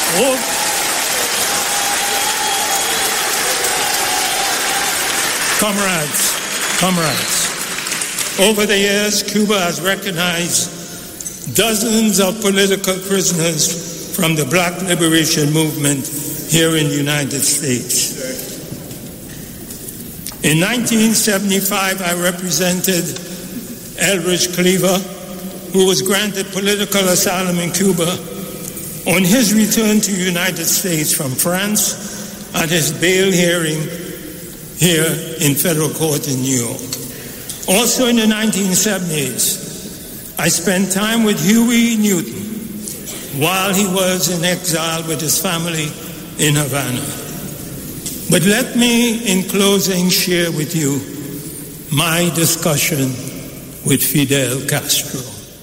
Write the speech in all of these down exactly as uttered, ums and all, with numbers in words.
Oh. Comrades, comrades, over the years, Cuba has recognized dozens of political prisoners from the Black Liberation Movement here in the United States. In nineteen seventy-five, I represented Eldridge Cleaver, who was granted political asylum in Cuba, on his return to the United States from France at his bail hearing here in federal court in New York. Also in the nineteen seventies, I spent time with Huey Newton while he was in exile with his family in Havana. But let me, in closing, share with you my discussion with Fidel Castro.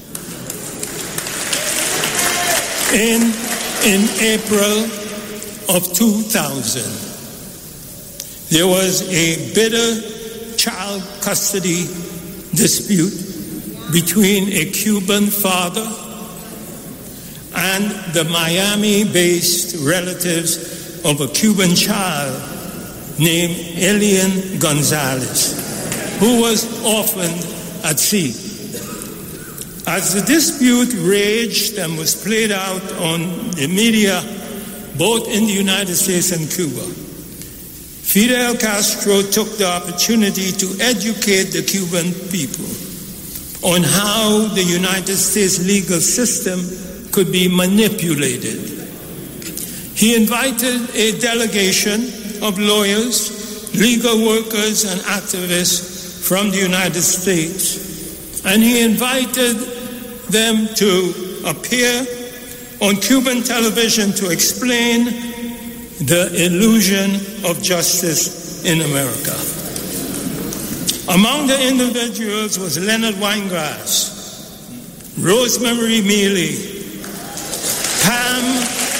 In, in April of two thousand, there was a bitter child custody dispute between a Cuban father and the Miami-based relatives of a Cuban child named Elian Gonzalez, who was orphaned at sea. As the dispute raged and was played out on the media, both in the United States and Cuba, Fidel Castro took the opportunity to educate the Cuban people on how the United States legal system could be manipulated. He invited a delegation of lawyers, legal workers, and activists from the United States, and he invited them to appear on Cuban television to explain the illusion of justice in America. Among the individuals was Leonard Weinglass, Rosemary Mealy, Pam,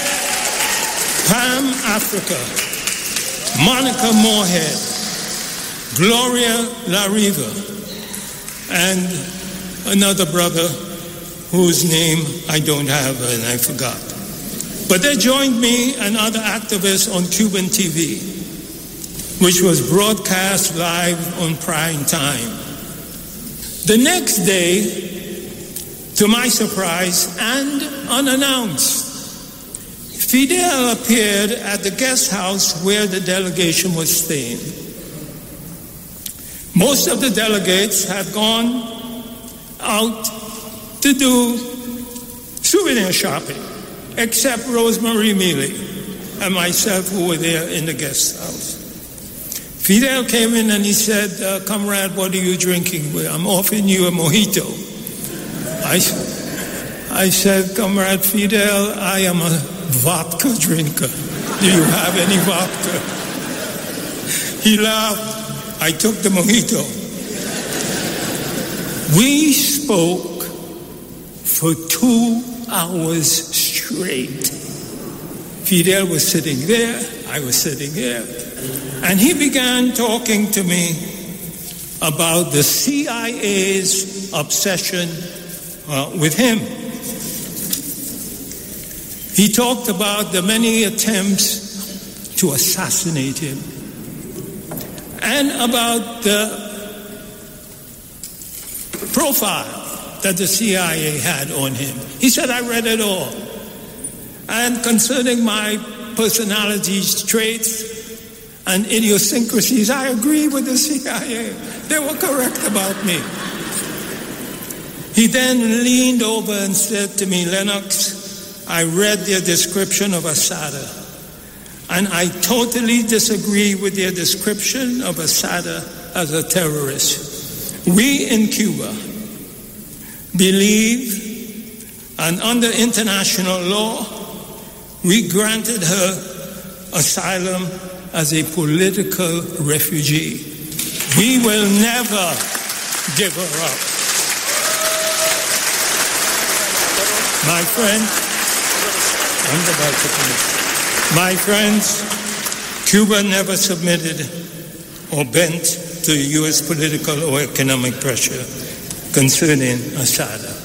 Pam Africa, Monica Moorhead, Gloria La Riva, and another brother whose name I don't have and I forgot. But they joined me and other activists on Cuban T V, which was broadcast live on prime time. The next day, to my surprise and unannounced, Fidel appeared at the guest house where the delegation was staying. Most of the delegates had gone out to do souvenir shopping, except Rosemary Mealy and myself, who were there in the guest house. Fidel came in and he said, uh, "Comrade, what are you drinking? I'm offering you a mojito." I, I said, "Comrade Fidel, I am a vodka drinker. Do you have any vodka?" He laughed. I took the mojito. We spoke for two hours straight. Fidel was sitting there, I was sitting here, and he began talking to me about the C I A's obsession uh, with him. He talked about the many attempts to assassinate him and about the profile that the C I A had on him. He said, "I read it all. And concerning my personality traits and idiosyncrasies, I agree with the C I A. They were correct about me." He then leaned over and said to me, "Lennox, I read their description of Asada, and I totally disagree with their description of Asada as a terrorist. We in Cuba believe, and under international law, we granted her asylum as a political refugee. We will never give her up." My friend, I'm about to finish. My friends, Cuba never submitted or bent to U S political or economic pressure concerning Asada.